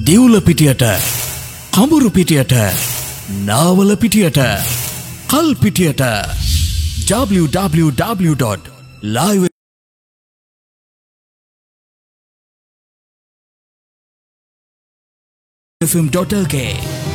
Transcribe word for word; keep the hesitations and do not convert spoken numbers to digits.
දිවුල පිටියට, කඹුරු පිටියට, නාවල පිටියට, කල් පිටියට w w w dot live f m dot l k